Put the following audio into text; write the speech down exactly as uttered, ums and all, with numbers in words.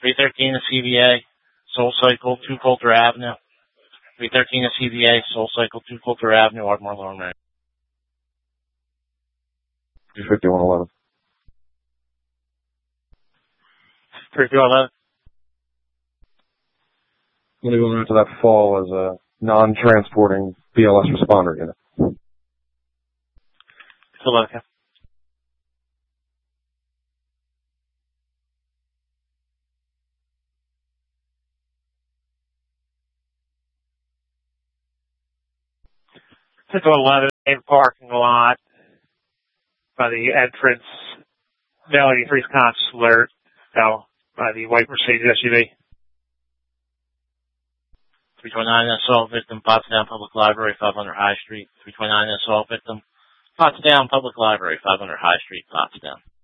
three thirteen to C V A, Soul Cycle, two Coulter Avenue. three thirteen to C V A, Soul Cycle, two Coulter Avenue, Ardmore, Lower Merion. three fifty-one eleven. three fifty-one eleven. I'm going to go into that fall as a non-transporting B L S responder unit. Philadelphia. fifty eleven in parking lot by the entrance. Male eighty-three's conscious alert. Fell by the white Mercedes S U V. three twenty-nine assault victim, Potsdam Public Library, five hundred High Street. three twenty-nine assault victim, Potsdam Public Library, five hundred High Street, Potsdam.